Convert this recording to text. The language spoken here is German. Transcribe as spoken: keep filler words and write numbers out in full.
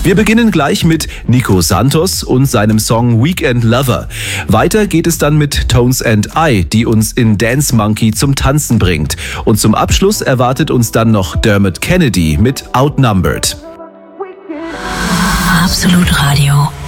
Wir beginnen gleich mit Nico Santos und seinem Song Weekend Lover. Weiter geht es dann mit Tones and I, die uns in Dance Monkey zum Tanzen bringt. Und zum Abschluss erwartet uns dann noch Dermot Kennedy mit Outnumbered. Absolut Radio.